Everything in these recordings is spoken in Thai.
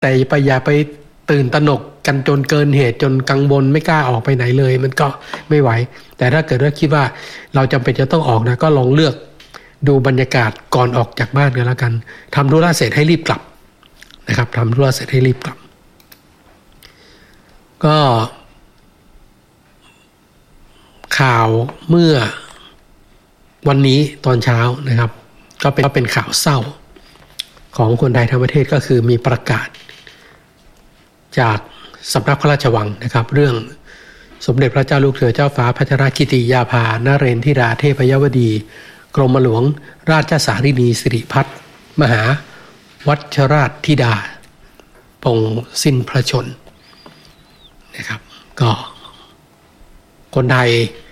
แต่อย่าไปตื่นตระหนกกันจนเกินเหตุจนกังวลไม่กล้าออกไปไหนเลยมันก็ไม่ไหวแต่ถ้าเกิดว่าคิดว่าเราจำเป็นจะต้องออกนะก็ลองเลือกดูบรรยากาศก่อนออกจากบ้านกันแล้วกันทำธุระเสร็จให้รีบกลับนะครับทำธุระเสร็จให้รีบกลับก็ข่าวเมื่อวันนี้ตอนเช้านะครับก็เป็นข่าวเศร้าของคนไทยทั้งประเทศก็คือมีประกาศจากสำนักพระราชวังนะครับเรื่องสมเด็จพระเจ้าลูกเธอเจ้าฟ้าพัชรกิติยาภานเรนทิราเทพยวดีกรมหลวงราชสารินีสิริพัฒน์มหาวัชราชธิดาปงสิ้นพระชนนะครับก็คนไทย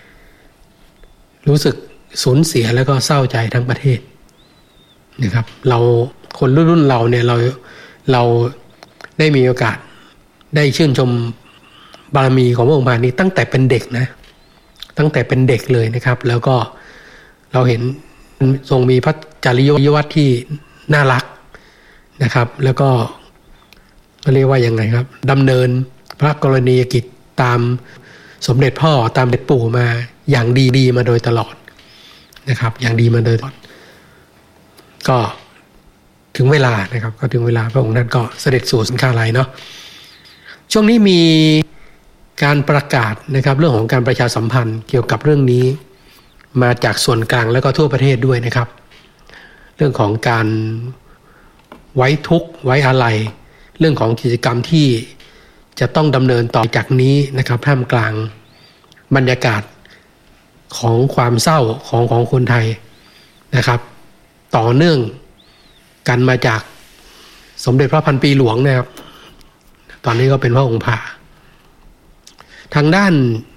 รู้สึกสูญเสียแล้วก็เศร้าใจทั้งประเทศนะครับเราคนรุ่นเราเนี่ยเราได้มีโอกาสได้ชื่นชมบารมีของพระองค์นี้ตั้งแต่เป็นเด็กนะตั้งแต่เป็นเด็กเลยนะครับแล้วก็เราเห็นทรงมีพระจริยวัตรที่น่ารักนะครับแล้วก็เรียกว่ายังไงครับดำเนินพระกรณียกิจตามสมเด็จพ่อตามเด็จปู่มาอย่างดีมาโดยตลอดนะครับอย่างดีมาโดยตลอดก็ถึงเวลานะครับก็ถึงเวลาพระองค์นั้นก็เสด็จสู่สังฆาลัยเนาะช่วงนี้มีการประกาศนะครับเรื่องของการประชาสัมพันธ์เกี่ยวกับเรื่องนี้มาจากส่วนกลางแล้วก็ทั่วประเทศด้วยนะครับเรื่องของการไว้ทุกข์ไว้อาลัยเรื่องของกิจกรรมที่จะต้องดำเนินต่อจากนี้นะครับท่ามกลางบรรยากาศของความเศร้าของคนไทยนะครับต่อเนื่องกันมาจากสมเด็จพระพันปีหลวงนะครับตอนนี้ก็เป็นพระองค์ผ่าทางด้าน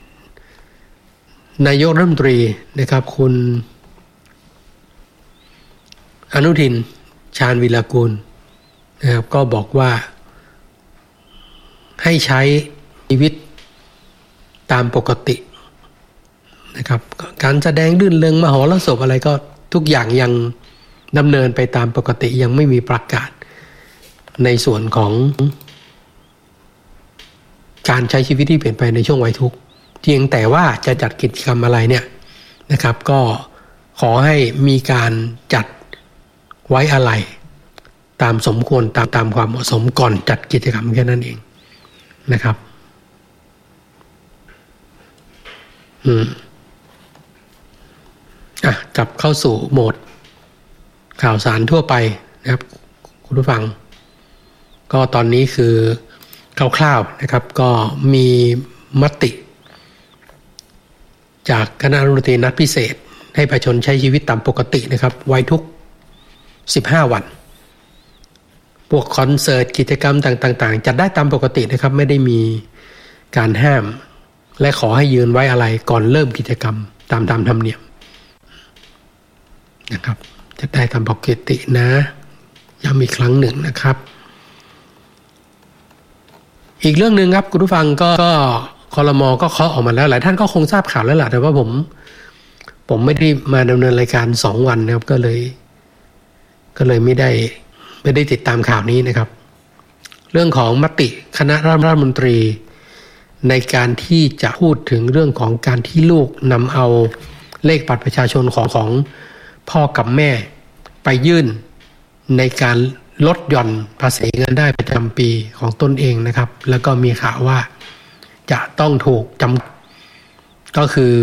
นายกรัฐมนตรีนะครับคุณอนุทินชาญวิรากูลนะครับก็บอกว่าให้ใช้ชีวิตตามปกตินะครับการแสดงรื่นเริงมหรสพอะไรก็ทุกอย่างยังดำเนินไปตามปกติยังไม่มีประกาศในส่วนของการใช้ชีวิตที่เปลี่ยนไปในช่วงวัยทุกข์เพียงแต่ว่าจะจัดกิจกรรมอะไรเนี่ยนะครับก็ขอให้มีการจัดไว้อาลัยตามสมควรตามความเหมาะสมก่อนจัดกิจกรรมแค่นั้นเองนะครับกลับเข้าสู่โหมดข่าวสารทั่วไปนะครับคุณผู้ฟังก็ตอนนี้คือคร่าวๆนะครับก็มีมติจากคณะรัฐมนตรีนัดพิเศษให้ประชาชนใช้ชีวิตตามปกตินะครับไว้ทุก15วันพวกคอนเสิร์ตกิจกรรมต่างๆจัดได้ตามปกตินะครับไม่ได้มีการห้ามและขอให้ยืนไว้อะไรก่อนเริ่มกิจกรรมตามธรรมเนียมนะครับจะได้ตามปกตินะย้ำอีกครั้งหนึ่งนะครับอีกเรื่องนึงครับคุณผู้ฟังก็ครม.ก็เคาะออกมาแล้วหลายท่านก็คงทราบข่าวแล้วล่ะแต่ว่าผมไม่ได้มาดำเนินรายการ2วันนะครับก็เลยไม่ได้ติดตามข่าวนี้นะครับเรื่องของมติคณะรัฐมนตรีในการที่จะพูดถึงเรื่องของการที่ลูกนำเอาเลขบัตรประชาชนของพ่อกับแม่ไปยื่นในการลดหย่อนภาษีเงินได้ประจำปีของตนเองนะครับแล้วก็มีข่าวว่าจะต้องถูกจำก็คือ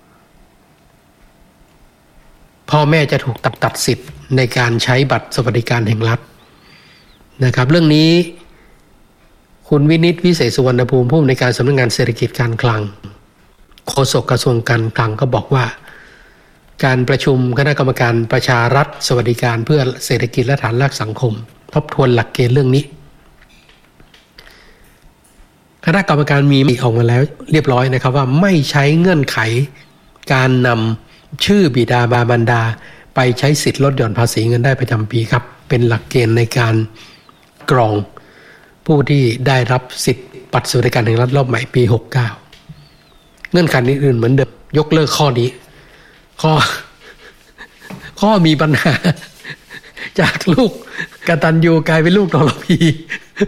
พ่อแม่จะถูกตัดสิทธิ์ในการใช้บัตรสวัสดิการแห่งรัฐนะครับเรื่องนี้คุณวินิตวิเศษสุวรรณภูมิผู้อำนวยการสำนักงานเศรษฐกิจการคลังโฆษกกระทรวงการคลังก็บอกว่าการประชุมคณะกรรมการประชารัฐสวัสดิการเพื่อเศรษฐกิจและฐานรากสังคมทบทวนหลักเกณฑ์เรื่องนี้คณะกรรมการมีออกมาแล้วเรียบร้อยนะครับว่าไม่ใช้เงื่อนไขการนำชื่อบิดามารดาไปใช้สิทธิลดหย่อนภาษีเงินได้ประจำปีครับเป็นหลักเกณฑ์ในการกรองผู้ที่ได้รับสิทธิบัตรสวัสดิการแห่งรัฐรอบใหม่ปี69เงื่อนไขอื่นๆเหมือนเดิมยกเลิกข้อนี้ข้อมีปัญหาจากลูกกตัญญูกลายเป็นลูกทรพี